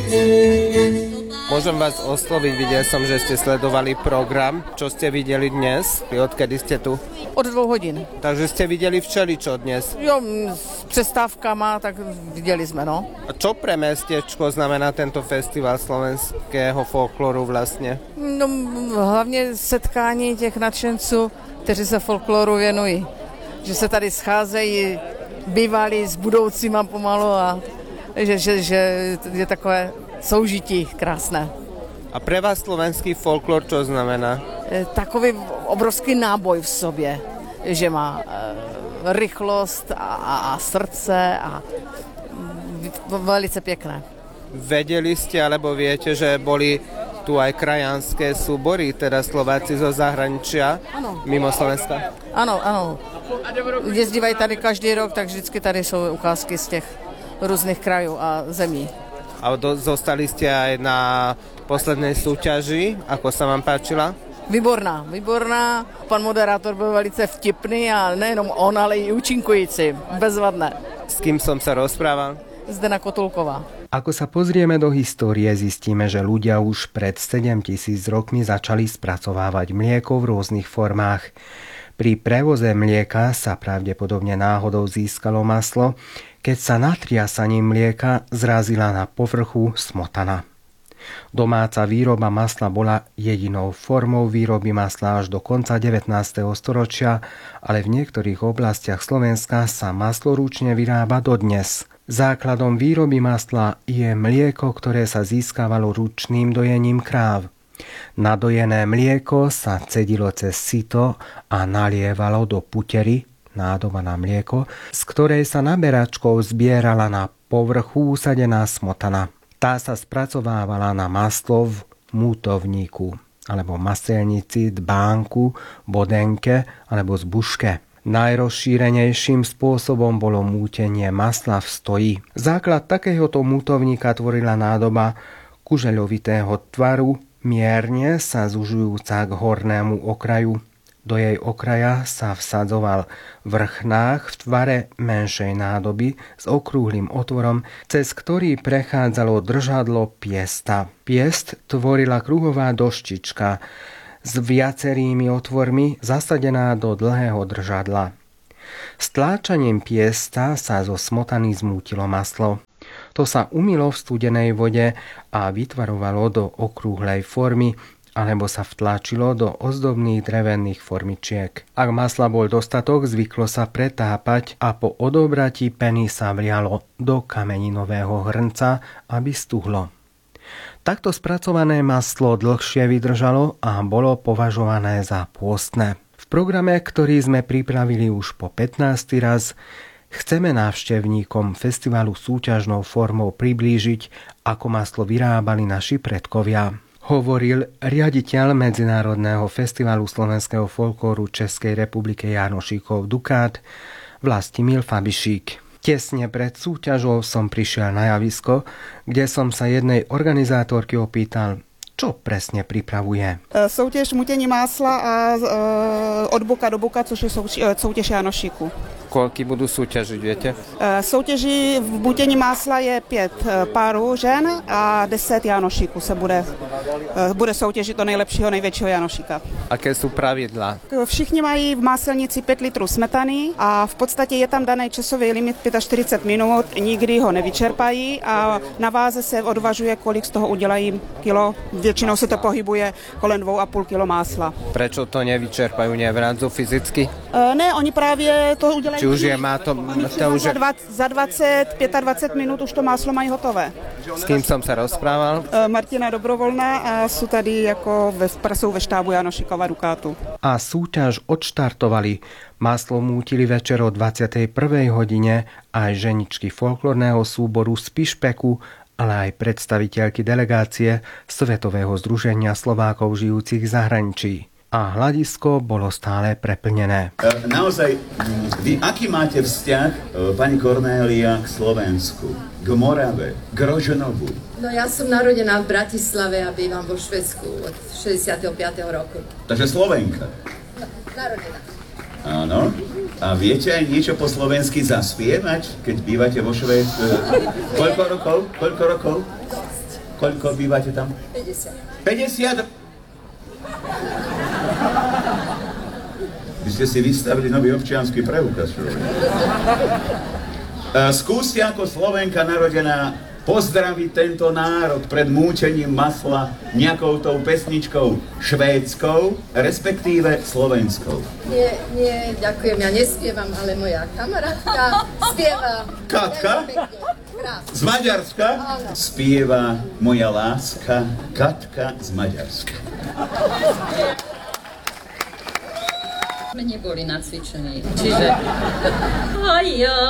Môžem vás osloviť, videl som, že ste sledovali program. Čo ste videli dnes? Odkedy ste tu? Od 2 hodín. Takže ste videli všeličo dnes? Jo, s přestávkama, tak videli sme, no. A čo pre mestečko znamená tento festival slovenského folkloru vlastne? No, hlavně setkání těch nadšenců, kteří se folkloru věnují. Že se tady scházejí bývalí s budoucíma pomalu a že je takové soužití krásné. A pre vás slovenský folklor čo znamená? Takový obrovský náboj v sobě, že má rychlost a srdce a velice pěkné. Vedeli ste, alebo viete, že boli tu aj krajanské súbory, teda Slováci zo zahraničia, ano. Mimo Slovenska? Ano, ano. Jezdívají tady každý rok, tak vždycky tady jsou ukázky z těch různých krajů a zemí. A zostali ste aj na poslednej súťaži, ako sa vám páčila? Výborná. Pan moderátor byl velice vtipný a nejenom on, ale i účinkující. Bezvadné. S kým som sa rozprával? Zdena Kotulková. Ako sa pozrieme do histórie, zistíme, že ľudia už pred 7000 rokmi začali spracovávať mlieko v rôznych formách. Pri prevoze mlieka sa pravdepodobne náhodou získalo maslo, keď sa natriasaním mlieka zrazila na povrchu smotana. Domáca výroba masla bola jedinou formou výroby masla až do konca 19. storočia, ale v niektorých oblastiach Slovenska sa maslo ručne vyrába dodnes. Základom výroby masla je mlieko, ktoré sa získavalo ručným dojením kráv. Nadojené mlieko sa cedilo cez sito a nalievalo do putery, nádoba na mlieko, z ktorej sa naberačkou zbierala na povrchu usadená smotana. Tá sa spracovávala na maslo v mútovníku, alebo maselnici, dbánku, bodenke alebo zbuške. Najrozšírenejším spôsobom bolo mútenie masla v stoji. Základ takéhoto mútovníka tvorila nádoba kužeľovitého tvaru, mierne sa zužujúca k hornému okraju. Do jej okraja sa vsadzoval vrchnách v tvare menšej nádoby s okrúhlym otvorom, cez ktorý prechádzalo držadlo piesta. Piest tvorila kruhová doštička s viacerými otvormi zasadená do dlhého držadla. Stláčaním piesta sa zo smotany zmútilo maslo. To sa umylo v studenej vode a vytvarovalo do okrúhlej formy, alebo sa vtlačilo do ozdobných drevených formičiek. Ak masla bol dostatok, zvyklo sa pretápať a po odobratí peny sa vlialo do kameninového hrnca, aby stuhlo. Takto spracované maslo dlhšie vydržalo a bolo považované za pôstne. V programe, ktorý sme pripravili už po 15. raz, chceme návštevníkom festivalu súťažnou formou priblížiť, ako maslo vyrábali naši predkovia. Hovoril riaditeľ Medzinárodného festivalu slovenského folklóru Českej republiky Jánošíkov Dukát Vlastimil Fabišík. Tesne pred súťažou som prišiel na javisko, kde som sa jednej organizátorky opýtal, čo presne pripravuje. Soutěž mutění másla a od boka do boka, což je soutěž Jánošíku. Koľky budú súťažiť, viete? Soutěží v mutění másla je 5 párů žen a 10 Jánošíků se bude soutěžit o nejlepšího, největšího Jánošíka. Aké sú pravidlá? Všichni mají v máselnici 5 litrů smetany a v podstatě je tam daný časový limit 45 minut, nikdy ho nevyčerpají a na váze se odvažuje, kolik z toho udělají kilo. Většinou se to pohybuje kolem 2,5 kilo másla. Prečo to nevyčerpajú, nevrádzu fyzicky? Ne, oni právě to udělají. Či už je má to... Za 20-25 minut už to máslo mají hotové. S kým som sa rozprával? Martina Dobrovolná a sú tady jako pracujú ve štábu Jánošíkova Dukátu. A súťaž odštartovali. Maslo mútili večer o 21. hodine aj ženičky folklórneho súboru z Pišpeku, ale aj predstaviteľky delegácie Svetového združenia Slovákov žijúcich v zahraničí. A hľadisko bolo stále preplnené. Naozaj, vy aký máte vzťah, pani Kornélia, k Slovensku, k Morave, k Rožnovu? No ja som narodená v Bratislave a bývam vo Švédsku od 65. roku. Takže Slovenka? No, narodená. Áno. A viete aj niečo po slovensky zaspievať, keď bývate vo Švédsku? Koľko rokov? Koľko bývate tam? 50. 50? Vy ste si vystavili nový občiansky preukaz. Skúste ako Slovenka narodená pozdraviť tento národ pred múčením masla nejakou tou pesničkou švédskou, respektíve slovenskou. Nie, ďakujem, ja nespievam, ale moja kamarátka spieva. Katka? Z Maďarska? Áno. Spieva moja láska Katka z Maďarska. Sme neboli nacvičení, čiže...